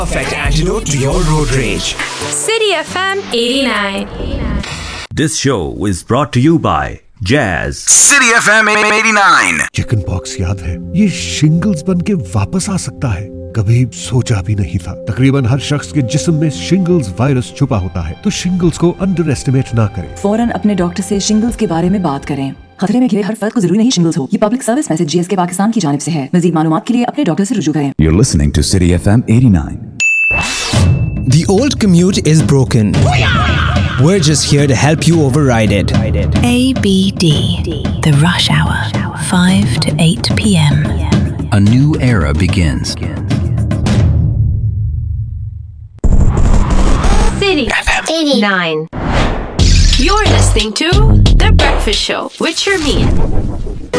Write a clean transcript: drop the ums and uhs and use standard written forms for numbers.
Perfect antidote to your road rage. City FM 89. This show is brought to you by Jazz. City FM 89. Chicken pox याद है? ये shingles बन के वापस आ सकता है। कभी सोचा भी नहीं था। तकरीबन हर शख्स के जिस्म में शिंगल्स वायरस छुपा होता है, तो शिंगल्स को अंडर एस्टिमेट ना करें। फौरन अपने डॉक्टर से शिंगल्स के बारे में बात करें। खतरे में घिरे हर फर्द को जरूरी नहीं शिंगल्स हो। ये public service message GSK Pakistan की जानिब से है। मज़ीद मालूमात के लिए अपने डॉक्टर से रुजू करें। You're listening to City FM 89. The old commute is broken. We're just here to help you override it. ABD, the rush hour, 5 to 8 p.m. A new era begins. City FM 89. You're listening to The Breakfast Show with Sharmeen.